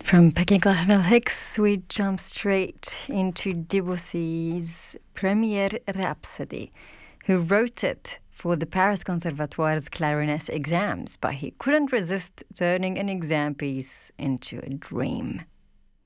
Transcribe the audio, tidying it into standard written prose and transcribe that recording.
From Peggy Glanville Hicks, we jump straight into Debussy's Premiere Rhapsody, who wrote it for the Paris Conservatoire's clarinet exams, but he couldn't resist turning an exam piece into a dream.